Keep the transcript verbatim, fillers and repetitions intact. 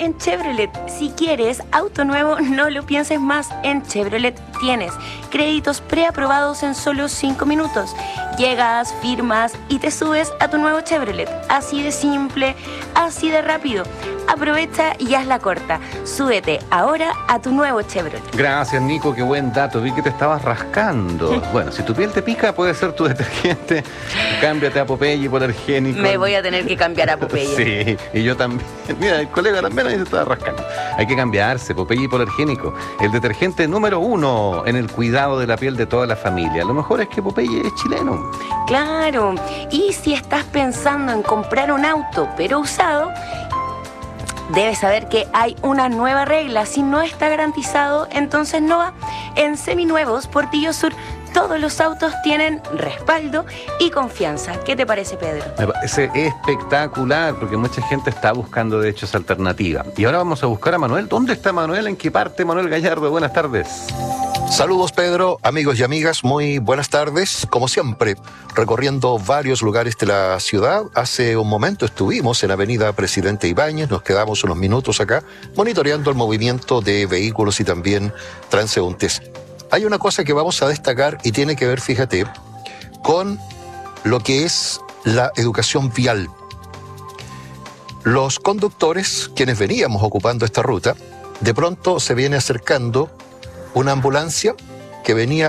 en Chevrolet. Si quieres auto nuevo, no lo pienses más. En Chevrolet tienes créditos preaprobados en solo cinco minutos. Llegas, firmas y te subes a tu nuevo Chevrolet. Así de simple, así de rápido. Aprovecha y haz la corta. Súbete ahora a tu nuevo Chevrolet. Gracias, Nico, qué buen dato. Vi que te estabas rascando. Bueno, si tu piel te pica, puede ser tu detergente. Cámbiate a Popeye hipoalergénico. Me voy a tener que cambiar a Popeye. Sí, y yo también. Mira, el colega también ahí se estaba rascando. Hay que cambiarse, Popeye hipoalergénico. El detergente número uno en el cuidado de la piel de toda la familia. Lo mejor es que Popeye es chileno. Claro. Y si estás pensando en comprar un auto, pero usado, debes saber que hay una nueva regla. Si no está garantizado, entonces no va. En Seminuevos Portillo Sur, todos los autos tienen respaldo y confianza. ¿Qué te parece, Pedro? Me parece espectacular, porque mucha gente está buscando, de hecho, esa alternativa. Y ahora vamos a buscar a Manuel. ¿Dónde está Manuel? ¿En qué parte, Manuel Gallardo? Buenas tardes. Saludos, Pedro, amigos y amigas, muy buenas tardes. Como siempre, recorriendo varios lugares de la ciudad. Hace un momento estuvimos en Avenida Presidente Ibáñez, nos quedamos unos minutos acá monitoreando el movimiento de vehículos y también transeúntes. Hay una cosa que vamos a destacar y tiene que ver, fíjate, con lo que es la educación vial. Los conductores, quienes veníamos ocupando esta ruta, de pronto se viene acercando una ambulancia que venía